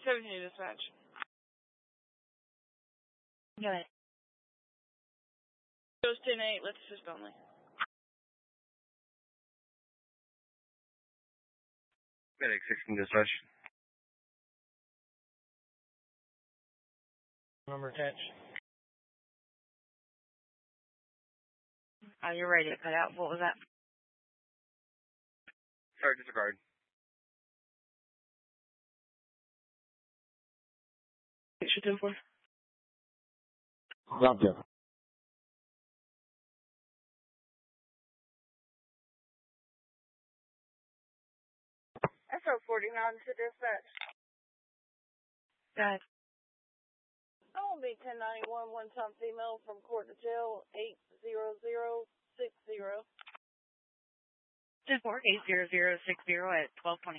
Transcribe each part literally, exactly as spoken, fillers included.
seventeen dispatch. Go ahead. Goes ten eight, let's assist only. Medic sixteen dispatch. Number attached. Oh, you're ready to cut out. What was that? Sorry, disregard. Shoot ten four. Drop there. S O forty-nine to dispatch. Go ahead. I will be ten ninety-one, one-time female from court to jail, eight zero zero six zero. ten four, eight zero zero six zero at twelve twenty.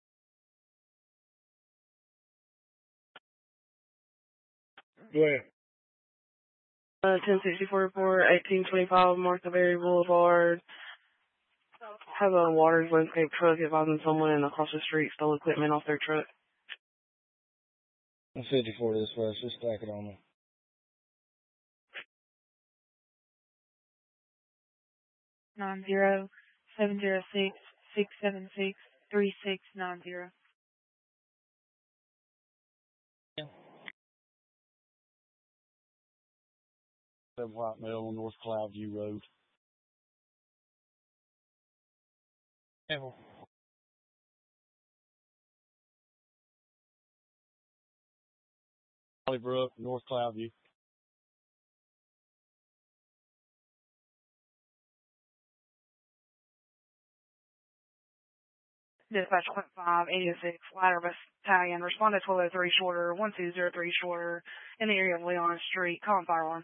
Go ahead. Uh, ten sixty-four report, eighteen twenty-five, Martha Berry Boulevard. Have a Waters landscape truck advising someone in across the street stole equipment off their truck. I'm fifty-four to this west. Just stack it on me. Nine zero seven zero six six seven six three six nine zero. Seven White Mill on North Cloudview Road. Careful. Hollybrook, North Cloudview. Dispatch point five, eighty-six, Ladder Battalion. Responded twelve oh three shorter, one two zero three shorter, in the area of Leon Street. Calling fire alarm.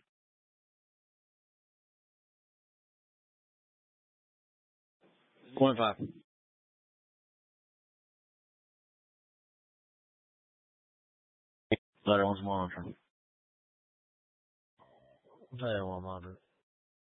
Point five. Ladder one's monitoring. Ladder one monitor.